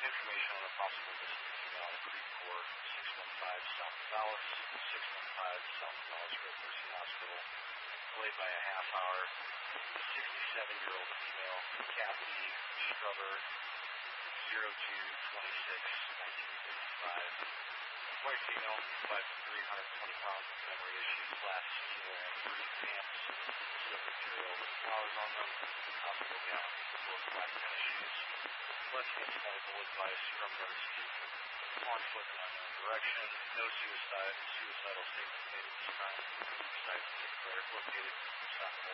information on a possible missing female on Creve Coeur, 615 South Dallas, 615 South Dallas Road Nursing Hospital, delayed by a half hour. 67-year-old female, Kathy Strubber, 02/26/1955. White female, 5'3", 120 pounds, with memory issues, last seen wearing green pants, silver material with flowers on them, hospital gown, both black tennis shoes. Left hand medical advice from emergency. On foot in unknown direction. No suicidal statement made at this time. Site located south